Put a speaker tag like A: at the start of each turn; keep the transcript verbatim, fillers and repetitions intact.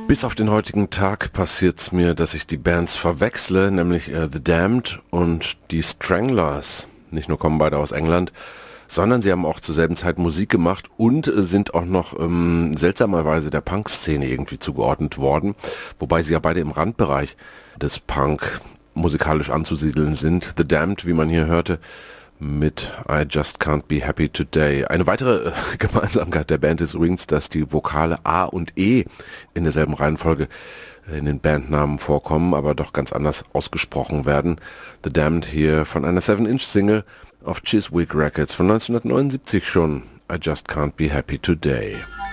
A: Bis auf den heutigen Tag passiert es mir, dass ich die Bands verwechsle, nämlich äh, The Damned und die Stranglers. Nicht nur kommen beide aus England, sondern sie haben auch zur selben Zeit Musik gemacht und äh, sind auch noch ähm, seltsamerweise der Punk-Szene irgendwie zugeordnet worden, wobei sie ja beide im Randbereich des Punk musikalisch anzusiedeln sind. The Damned, wie man hier hörte, mit I Just Can't Be Happy Today. Eine weitere äh, Gemeinsamkeit der Band ist übrigens, dass die Vokale A und E in derselben Reihenfolge in den Bandnamen vorkommen, aber doch ganz anders ausgesprochen werden. The Damned hier von einer seven inch Single auf Chiswick Records von neunzehnhundertneunundsiebzig schon. I Just Can't Be Happy Today.